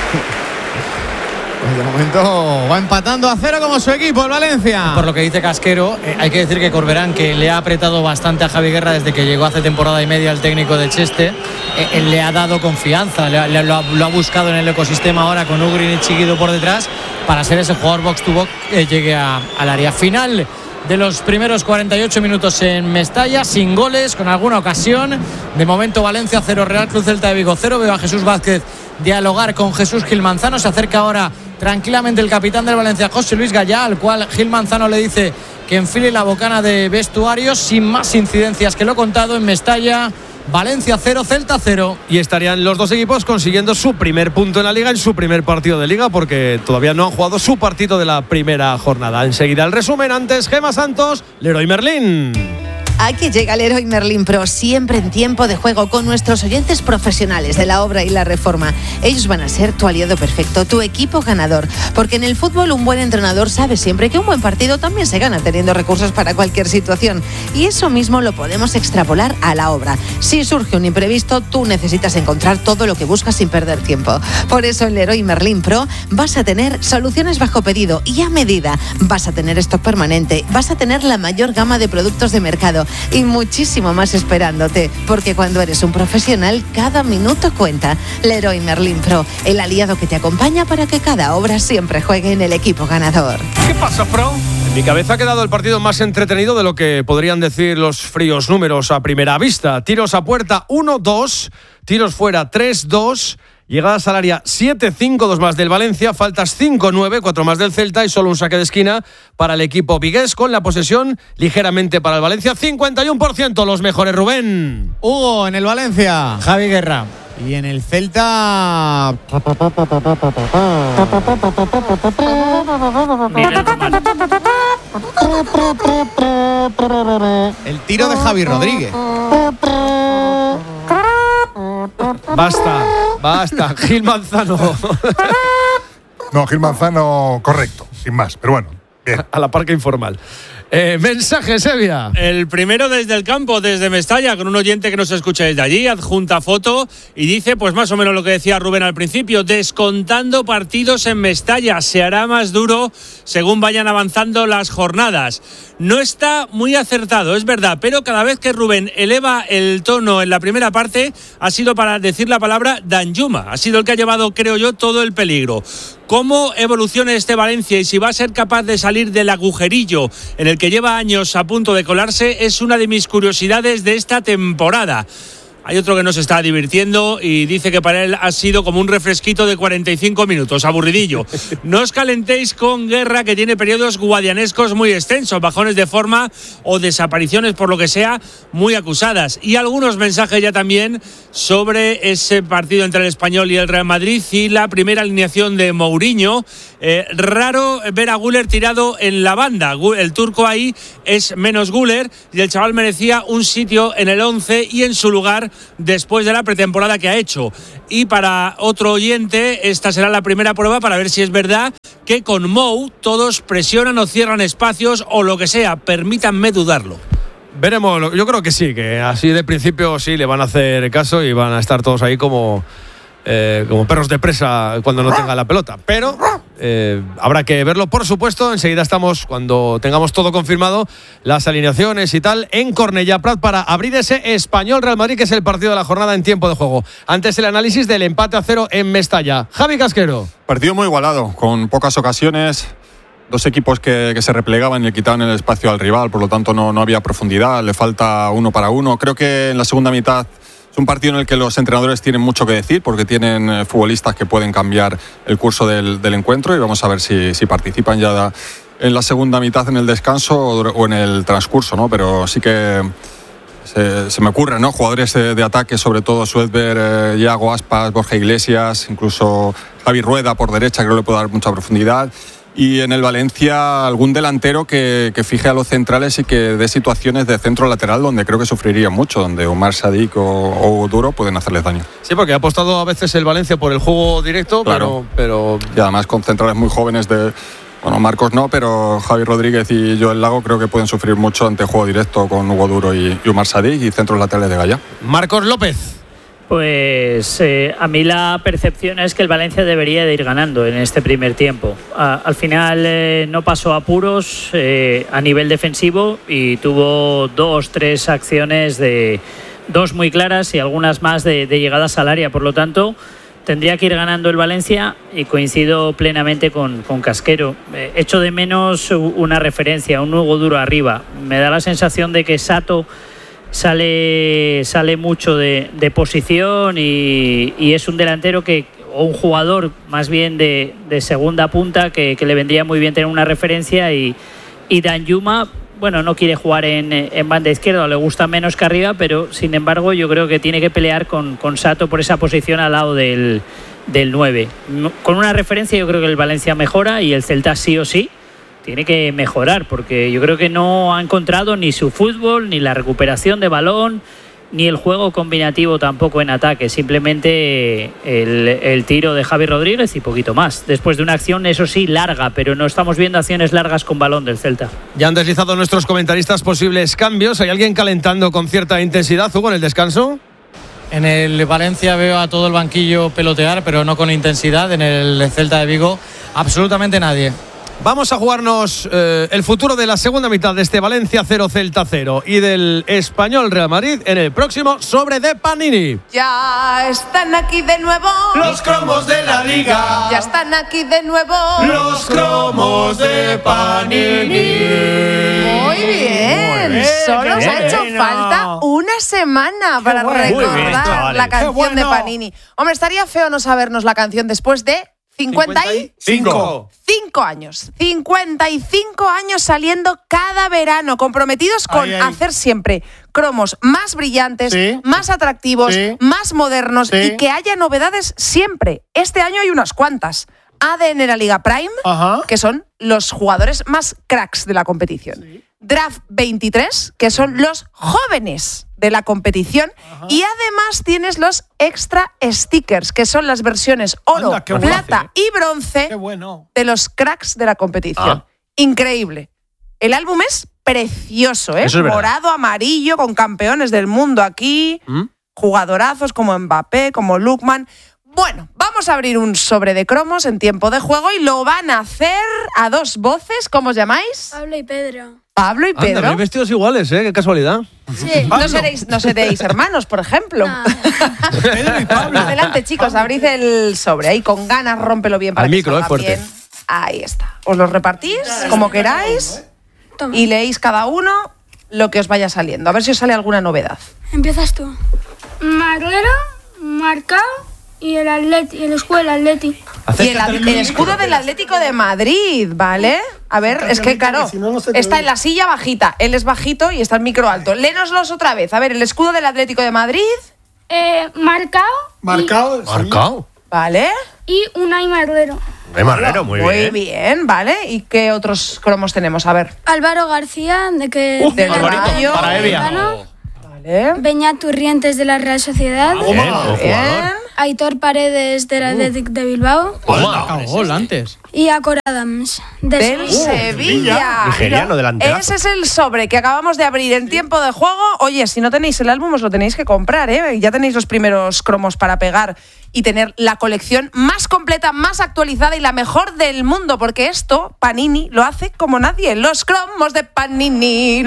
De momento va empatando a 0 como su equipo, el Valencia. Por lo que dice Casquero, hay que decir que Corberán, que le ha apretado bastante a Javi Guerra desde que llegó hace temporada y media el técnico de Cheste, él le ha dado confianza, lo ha buscado en el ecosistema ahora con Ugrin y Chiquido por detrás para ser ese jugador box to box que llegue al área. Final de los primeros 48 minutos en Mestalla, sin goles, con alguna ocasión. De momento Valencia 0, Real Club Celta de Vigo 0. Veo a Jesús Vázquez dialogar con Jesús Gil Manzano. Se acerca ahora tranquilamente el capitán del Valencia, José Luis Gallá, al cual Gil Manzano le dice que enfile la bocana de vestuarios. Sin más incidencias que lo contado en Mestalla, Valencia 0, Celta 0. Y estarían los dos equipos consiguiendo su primer punto en la Liga, en su primer partido de Liga, porque todavía no han jugado su partido de la primera jornada. Enseguida el resumen, antes Gemma Santos, Leroy Merlin. Aquí llega el Leroy Merlin Pro, siempre en tiempo de juego, con nuestros oyentes profesionales de la obra y la reforma. Ellos van a ser tu aliado perfecto, tu equipo ganador, porque en el fútbol un buen entrenador sabe siempre que un buen partido también se gana teniendo recursos para cualquier situación, y eso mismo lo podemos extrapolar a la obra. Si surge un imprevisto, tú necesitas encontrar todo lo que buscas sin perder tiempo. Por eso en Leroy Merlin Pro vas a tener soluciones bajo pedido y a medida, vas a tener stock permanente, vas a tener la mayor gama de productos de mercado y muchísimo más esperándote, porque cuando eres un profesional, cada minuto cuenta. Leroy Merlin Pro, el aliado que te acompaña para que cada obra siempre juegue en el equipo ganador. ¿Qué pasa, Pro? En mi cabeza ha quedado el partido más entretenido de lo que podrían decir los fríos números a primera vista. Tiros a puerta 1-2, tiros fuera 3-2, llegadas al área 7-5, 2 más del Valencia, faltas 5-9, 4 más del Celta y solo un saque de esquina para el equipo vigués, con la posesión ligeramente para el Valencia, 51%, los mejores, Rubén. Hugo, en el Valencia, Javi Guerra. Y en el Celta, el tiro de Javi Rodríguez. Basta, Gil Manzano. No, Gil Manzano, correcto, sin más, pero bueno. a la parca informal. Mensaje, Sevilla. El primero desde el campo, desde Mestalla, con un oyente que nos escucha desde allí, adjunta foto y dice pues más o menos lo que decía Rubén al principio, descontando partidos en Mestalla, se hará más duro según vayan avanzando las jornadas. No está muy acertado, es verdad, pero cada vez que Rubén eleva el tono en la primera parte ha sido para decir la palabra Danjuma, ha sido el que ha llevado, creo yo, todo el peligro. ¿Cómo evolucione este Valencia y si va a ser capaz de salir del agujerillo en el que lleva años a punto de colarse? Es una de mis curiosidades de esta temporada. Hay otro que nos está divirtiendo y dice que para él ha sido como un refresquito de 45 minutos, aburridillo. No os calentéis con Guerra, que tiene periodos guadianescos muy extensos, bajones de forma o desapariciones por lo que sea muy acusadas. Y algunos mensajes ya también sobre ese partido entre el Español y el Real Madrid y la primera alineación de Mourinho. Raro ver a Güler tirado en la banda. El turco ahí es menos Güler y el chaval merecía un sitio en el 11 y en su lugar después de la pretemporada que ha hecho. Y para otro oyente, esta será la primera prueba para ver si es verdad que con Mou todos presionan o cierran espacios o lo que sea. Permítanme dudarlo. Veremos, yo creo que sí, que así de principio sí le van a hacer caso y van a estar todos ahí como perros de presa cuando no tenga la pelota, pero habrá que verlo, por supuesto. Enseguida estamos, cuando tengamos todo confirmado, las alineaciones y tal, en Cornellà Prat para abrir ese Español-Real Madrid, que es el partido de la jornada en tiempo de juego. Antes el análisis del empate a 0 en Mestalla. Javi Casquero. Partido muy igualado, con pocas ocasiones, dos equipos que se replegaban y le quitaban el espacio al rival, por lo tanto no había profundidad, le falta uno para uno. Creo que en la segunda mitad es un partido en el que los entrenadores tienen mucho que decir porque tienen futbolistas que pueden cambiar el curso del encuentro y vamos a ver si participan ya en la segunda mitad, en el descanso o en el transcurso, ¿no? Pero sí que se me ocurren, ¿no? Jugadores de ataque, sobre todo Suedberg, Iago Aspas, Borja Iglesias, incluso Javi Rueda por derecha, creo que le puede dar mucha profundidad. Y en el Valencia algún delantero que fije a los centrales y que dé situaciones de centro lateral donde creo que sufriría mucho, donde Omar Sadik o Duro pueden hacerles daño. Sí, porque ha apostado a veces el Valencia por el juego directo, claro, pero... Y además con centrales muy jóvenes bueno, Marcos no, pero Javi Rodríguez y Joel Lago creo que pueden sufrir mucho ante juego directo con Hugo Duro y Omar Sadik y centros laterales de Gaya. Marcos López. Pues a mí la percepción es que el Valencia debería de ir ganando en este primer tiempo. Al final no pasó apuros a nivel defensivo y tuvo 2-3 acciones, dos muy claras y algunas más de llegadas al área. Por lo tanto, tendría que ir ganando el Valencia y coincido plenamente con Casquero. Echo de menos una referencia, un Hugo Duro arriba. Me da la sensación de que Sato sale mucho de posición y es un delantero o un jugador más bien de segunda punta que le vendría muy bien tener una referencia y Danjuma, bueno, no quiere jugar en banda izquierda, le gusta menos que arriba, pero sin embargo yo creo que tiene que pelear con Sato por esa posición al lado del 9. Con una referencia yo creo que el Valencia mejora y el Celta sí o sí tiene que mejorar, porque yo creo que no ha encontrado ni su fútbol, ni la recuperación de balón, ni el juego combinativo tampoco en ataque. Simplemente el tiro de Javi Rodríguez y poquito más. Después de una acción, eso sí, larga, pero no estamos viendo acciones largas con balón del Celta. Ya han deslizado nuestros comentaristas posibles cambios. ¿Hay alguien calentando con cierta intensidad, Hugo, en el descanso? En el Valencia veo a todo el banquillo pelotear, pero no con intensidad. En el Celta de Vigo, absolutamente nadie. Vamos a jugarnos el futuro de la segunda mitad de este Valencia 0, Celta 0 y del Español Real Madrid en el próximo Sobre de Panini. Ya están aquí de nuevo los cromos de la liga. Ya están aquí de nuevo los cromos de Panini. Muy bien. Solo os ha hecho falta una semana para recordar la canción de Panini. Hombre, estaría feo no sabernos la canción después de 55 años. 55 años saliendo cada verano, comprometidos con hacer siempre cromos más brillantes, más atractivos, más modernos y que haya novedades siempre. Este año hay unas cuantas. ADN la Liga Prime, que son los jugadores más cracks de la competición. Draft 23, que son los jóvenes de la competición. Y además tienes los extra stickers, que son las versiones oro, plata y bronce de los cracks de la competición. increíble. El álbum es precioso, ¿eh? Eso es verdad. Morado, amarillo, con campeones del mundo aquí, jugadorazos como Mbappé, como Lookman. Bueno, vamos a abrir un sobre de cromos en tiempo de juego y lo van a hacer a dos voces. ¿Cómo os llamáis? Pablo y Pedro. Pablo y Pedro. Anda, vestidos iguales, qué casualidad. Sí. No seréis hermanos, por ejemplo. Pedro y Pablo. Adelante, chicos, abrid el sobre. Ahí con ganas, rómpelo bien para Al que micro, salga fuerte. bien. Ahí está. Os los repartís como queráis y leéis cada uno lo que os vaya saliendo. A ver si os sale alguna novedad. Empiezas tú. Marlero, Marcao y el escudo del Atleti. Y el escudo del Atlético de Madrid, ¿vale? A ver, es que claro, está en la silla bajita, él es bajito y está el micro alto. Léenoslos otra vez. A ver, el escudo del Atlético de Madrid. Marcao. Marcao. Vale. Y Unai Marlero. Marlero, muy bien. Muy bien, ¿vale? ¿Y qué otros cromos tenemos? A ver. Álvaro García, del Rayo. Para Evia. Vale. Beñat Turrientes de la Real Sociedad. Bien. Aitor Paredes del Athletic de Bilbao. Gol antes. Y Acor Adams del Sevilla. Nigeriano delantero. Ese es el sobre que acabamos de abrir en tiempo de juego. Oye, si no tenéis el álbum, os lo tenéis que comprar, ¿eh? Ya tenéis los primeros cromos para pegar y tener la colección más completa, más actualizada y la mejor del mundo, porque esto Panini lo hace como nadie. Los cromos de Panini.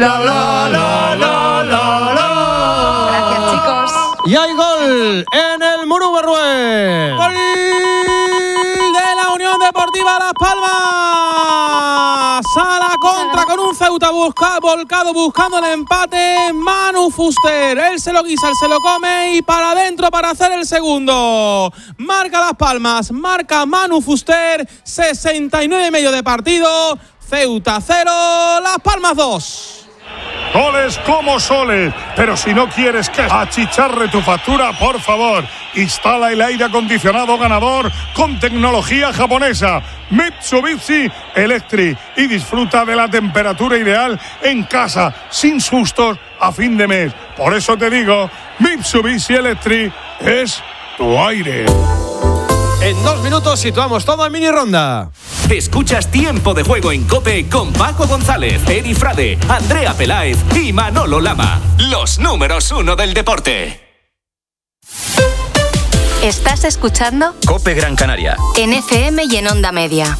Gracias, chicos. Y hay gol en el Muru Berrué. ¡Gol de la Unión Deportiva Las Palmas! A la contra con un Ceuta volcado buscando el empate. Manu Fuster, él se lo guisa, él se lo come y para adentro para hacer el segundo. Marca Las Palmas, marca Manu Fuster, 69,5 de partido. Ceuta 0, Las Palmas 2. Goles como soles, pero si no quieres que achicharre tu factura, por favor, instala el aire acondicionado ganador con tecnología japonesa Mitsubishi Electric y disfruta de la temperatura ideal en casa, sin sustos a fin de mes. Por eso te digo, Mitsubishi Electric es tu aire. En 2 minutos situamos todo en mini ronda. Escuchas Tiempo de Juego en COPE con Paco González, Eri Frade, Andrea Peláez y Manolo Lama. Los números 1 del deporte. ¿Estás escuchando? COPE Gran Canaria. En FM y en Onda Media.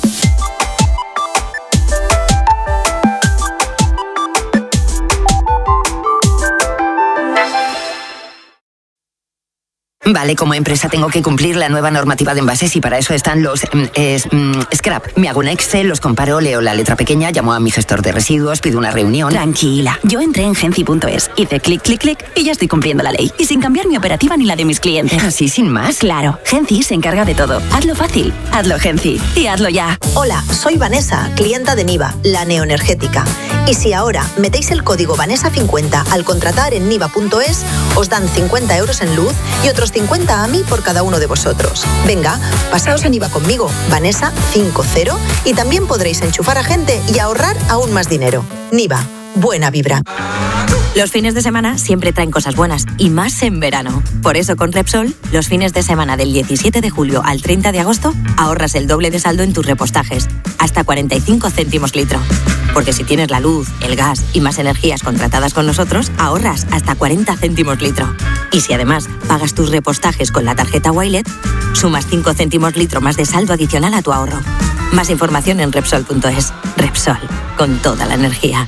Vale, como empresa tengo que cumplir la nueva normativa de envases y para eso están los scrap. Me hago un Excel, los comparo, leo la letra pequeña, llamo a mi gestor de residuos, pido una reunión. Tranquila, yo entré en Genci.es, hice clic, clic, clic y ya estoy cumpliendo la ley. Y sin cambiar mi operativa ni la de mis clientes. ¿Así sin más? Claro, Genci se encarga de todo. Hazlo fácil, hazlo Genci y hazlo ya. Hola, soy Vanessa, clienta de Niva, la neoenergética. Y si ahora metéis el código Vanessa50 al contratar en niva.es, os dan 50 euros en luz y otros 50 a mí por cada uno de vosotros. Venga, pasaos a Niva conmigo, Vanessa50, y también podréis enchufar a gente y ahorrar aún más dinero. Niva, buena vibra. Los fines de semana siempre traen cosas buenas y más en verano. Por eso con Repsol, los fines de semana del 17 de julio al 30 de agosto, ahorras el doble de saldo en tus repostajes, hasta 45 céntimos litro. Porque si tienes la luz, el gas y más energías contratadas con nosotros, ahorras hasta 40 céntimos litro. Y si además pagas tus repostajes con la tarjeta Wilet, sumas 5 céntimos litro más de saldo adicional a tu ahorro. Más información en Repsol.es. Repsol, con toda la energía.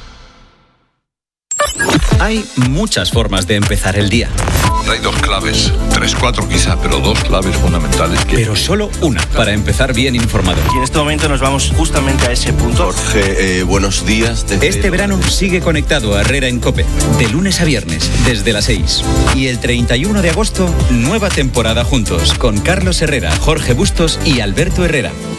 Hay muchas formas de empezar el día. Hay 2 claves, 3, 4 quizá, pero 2 claves fundamentales. Pero solo una para empezar bien informado. Y en este momento nos vamos justamente a ese punto. Jorge, buenos días. Este verano sigue conectado a Herrera en COPE, de lunes a viernes, desde las 6. Y el 31 de agosto, nueva temporada juntos, con Carlos Herrera, Jorge Bustos y Alberto Herrera.